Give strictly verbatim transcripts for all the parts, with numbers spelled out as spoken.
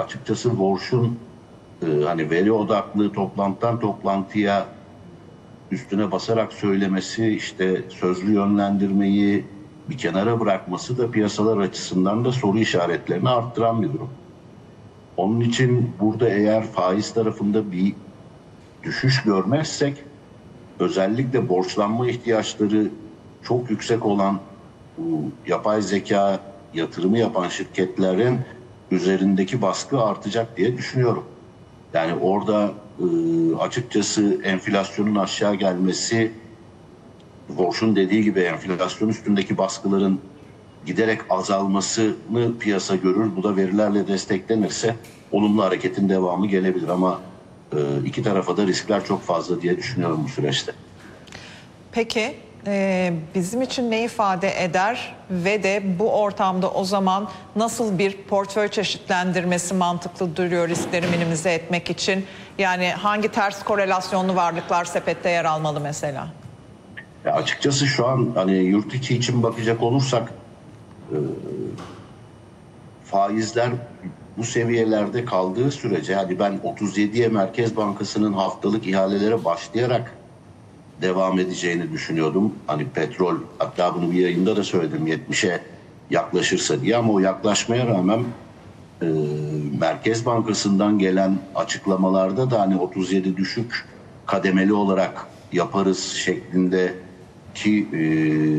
açıkçası borçun e, hani veri odaklı toplantıdan toplantıya üstüne basarak söylemesi, işte sözlü yönlendirmeyi bir kenara bırakması da piyasalar açısından da soru işaretlerini arttıran bir durum. Onun için burada eğer faiz tarafında bir düşüş görmezsek, özellikle borçlanma ihtiyaçları çok yüksek olan bu yapay zeka yatırımı yapan şirketlerin üzerindeki baskı artacak diye düşünüyorum. Yani orada e, açıkçası enflasyonun aşağı gelmesi, Borç'un dediği gibi enflasyon üstündeki baskıların giderek azalmasını piyasa görür. Bu da verilerle desteklenirse olumlu hareketin devamı gelebilir ama e, iki tarafa da riskler çok fazla diye düşünüyorum bu süreçte. Peki e, bizim için ne ifade eder ve de bu ortamda o zaman nasıl bir portföy çeşitlendirmesi mantıklı duruyor riskleri minimize etmek için? Yani hangi ters korelasyonlu varlıklar sepette yer almalı mesela? Ya açıkçası şu an hani yurt içi için bakacak olursak e, faizler bu seviyelerde kaldığı sürece, hani ben otuz yediye Merkez Bankası'nın haftalık ihalelere başlayarak devam edeceğini düşünüyordum. Hani petrol, hatta bunu bir yayında da söyledim, yetmişe yaklaşırsa diye, ama o yaklaşmaya rağmen e, Merkez Bankası'ndan gelen açıklamalarda da hani otuz yedi düşük kademeli olarak yaparız şeklinde ki e,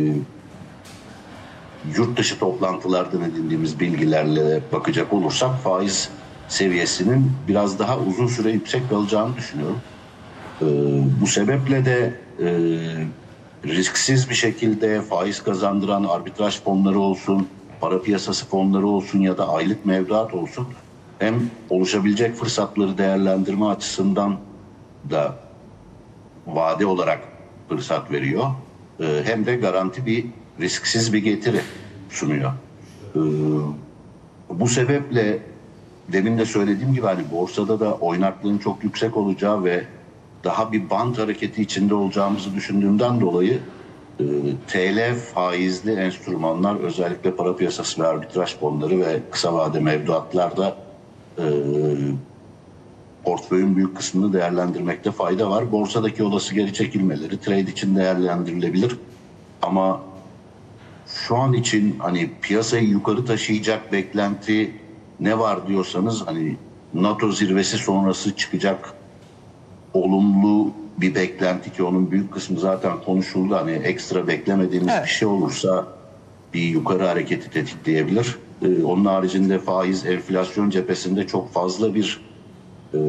yurt dışı toplantılardan edindiğimiz bilgilerle bakacak olursak faiz seviyesinin biraz daha uzun süre yüksek kalacağını düşünüyorum. Ee, bu sebeple de e, risksiz bir şekilde faiz kazandıran arbitraj fonları olsun, para piyasası fonları olsun ya da aylık mevduat olsun, hem oluşabilecek fırsatları değerlendirme açısından da vade olarak fırsat veriyor, ee, hem de garanti bir risksiz bir getiri sunuyor. Ee, bu sebeple demin de söylediğim gibi hani borsada da oynaklığın çok yüksek olacağı ve daha bir bant hareketi içinde olacağımızı düşündüğümden dolayı e, T L faizli enstrümanlar, özellikle para piyasası ve arbitraj fonları ve kısa vade mevduatlarda e, portföyün büyük kısmını değerlendirmekte fayda var. Borsadaki olası geri çekilmeleri trade için değerlendirilebilir. Ama şu an için hani piyasayı yukarı taşıyacak beklenti ne var diyorsanız, hani NATO zirvesi sonrası çıkacak olumlu bir beklenti, ki onun büyük kısmı zaten konuşuldu. Hani ekstra beklemediğimiz evet. bir şey olursa bir yukarı hareketi tetikleyebilir. Ee, onun haricinde faiz, enflasyon cephesinde çok fazla bir e,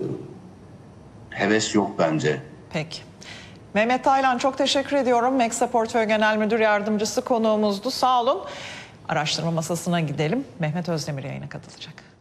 heves yok bence. Peki. Mehmet Taylan, çok teşekkür ediyorum. Meksa Portföy Genel Müdür Yardımcısı konuğumuzdu. Sağ olun. Araştırma masasına gidelim. Mehmet Özdemir yayına katılacak.